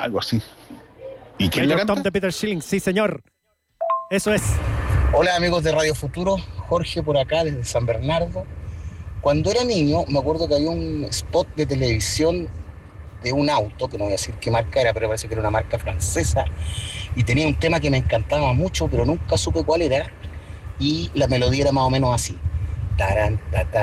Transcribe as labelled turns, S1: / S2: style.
S1: algo así. ¿Y quién la
S2: Major Tom
S1: canta?
S2: de Peter Schilling, sí señor. Eso es.
S3: Hola amigos de Radio Futuro, Jorge por acá desde San Bernardo. Cuando era niño me acuerdo que había un spot de televisión de un auto, que no voy a decir qué marca era, pero parece que era una marca francesa, y tenía un tema que me encantaba mucho, pero nunca supe cuál era, y la melodía era más o menos así. Tarán, ta, ta,